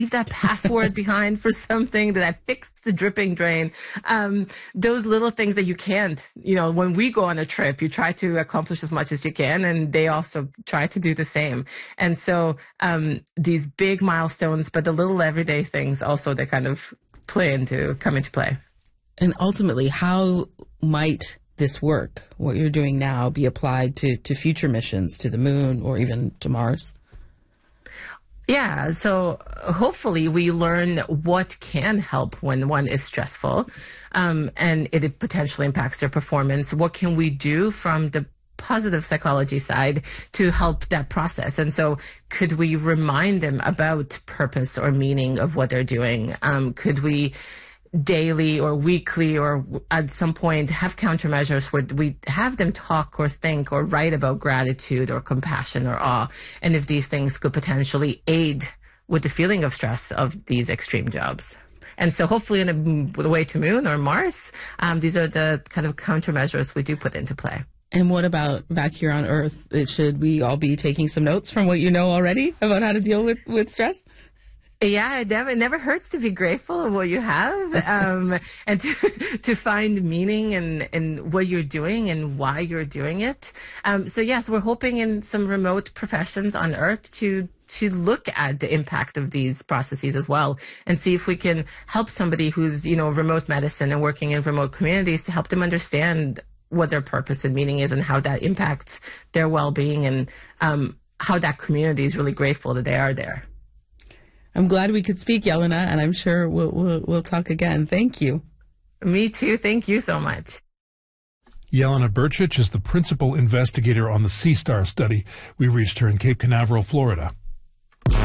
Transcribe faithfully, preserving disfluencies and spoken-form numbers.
that password behind for something? Did I fix the dripping drain? Um, those little things that you can't, you know, when we go on a trip, you try to accomplish as much as you can, and they also try to do the same. And so um, these big milestones, but the little everyday things also that kind of play into, come into play. And ultimately, how might this work, what you're doing now, be applied to, to future missions to the moon or even to Mars? Yeah, so hopefully we learn what can help when one is stressful, um, and it potentially impacts their performance. What can we do from the positive psychology side to help that process? And so could we remind them about purpose or meaning of what they're doing? Um, could we daily or weekly or at some point have countermeasures where we have them talk or think or write about gratitude or compassion or awe, and if these things could potentially aid with the feeling of stress of these extreme jobs. And so hopefully in the way to moon or Mars, um, these are the kind of countermeasures we do put into play. And what about back here on Earth? Should we all be taking some notes from what you know already about how to deal with, with stress? Yeah, it never, it never hurts to be grateful of what you have, um, and to, to find meaning in, in what you're doing and why you're doing it. Um, so yes, we're hoping in some remote professions on Earth to to look at the impact of these processes as well, and see if we can help somebody who's, you know, remote medicine and working in remote communities to help them understand what their purpose and meaning is and how that impacts their well-being, and um, how that community is really grateful that they are there. I'm glad we could speak, Jelena, and I'm sure we'll, we'll, we'll talk again. Thank you. Me too. Thank you so much. Jelena Brcic is the principal investigator on the Sea Star study. We reached her in Cape Canaveral, Florida.